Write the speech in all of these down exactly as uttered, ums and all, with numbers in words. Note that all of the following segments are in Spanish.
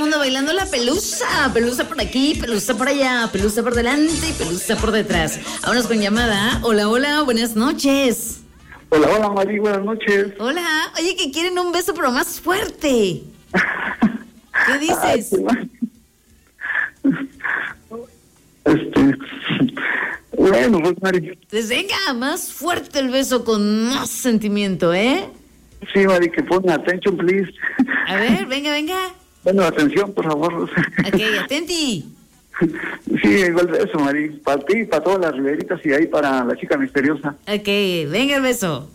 mundo bailando la pelusa. Pelusa por aquí, pelusa por allá, pelusa por delante y pelusa por detrás. Vámonos con llamada. Hola, hola, buenas noches. Hola, hola, Mari, buenas noches. Hola. Oye, que quieren un beso, pero más fuerte. ¿Qué dices? Este... Bueno, pues, Mari. Pues venga, más fuerte el beso con más sentimiento, ¿eh? Sí, Mari, que ponga atención, please. A ver, venga, venga. Bueno, atención, por favor. Ok, atenti. Sí, igual de eso, Mari. Para ti, para todas las riveritas y ahí para la chica misteriosa. Ok, venga el beso.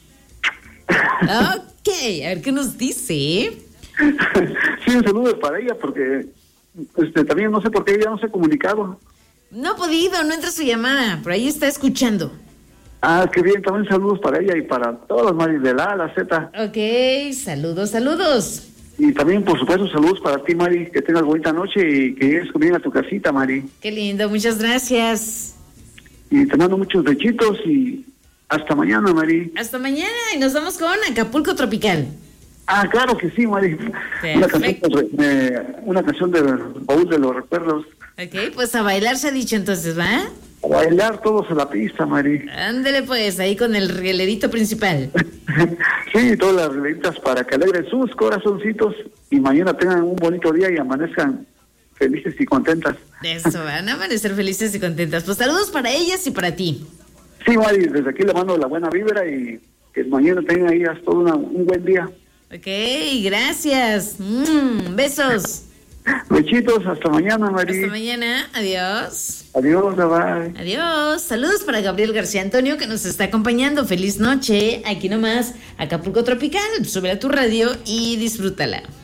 Ok, a ver qué nos dice. Sí, un saludo para ella porque este también no sé por qué ella no se ha comunicado. No ha podido, no entra su llamada, pero ahí está escuchando. Ah, qué bien, también saludos para ella y para todas las Mari de la A a la Z. Ok, saludos, saludos. Y también, por supuesto, saludos para ti, Mari, que tengas bonita noche y que llegues bien a tu casita, Mari. Qué lindo, muchas gracias. Y te mando muchos bechitos y hasta mañana, Mari. Hasta mañana y nos vamos con Acapulco Tropical. Ah, claro que sí, Mari. Una canción, de, una canción del baúl de los recuerdos. Ok, pues a bailar se ha dicho entonces, ¿va? A bailar todos a la pista, Mari. Ándele pues, ahí con el rielerito principal. Sí, todas las riveritas para que alegren sus corazoncitos y mañana tengan un bonito día y amanezcan felices y contentas. Eso, van a amanecer felices y contentas. Pues saludos para ellas y para ti. Sí, Mari, desde aquí le mando la buena vibra y que mañana tengan ellas todo una, un buen día. Ok, gracias. Mm, besos. Bechitos, hasta mañana, Mari. Hasta mañana, adiós. Adiós, bye. Adiós. Saludos para Gabriel García Antonio que nos está acompañando. Feliz noche. Aquí nomás, Acapulco Tropical. Sube a tu radio y disfrútala.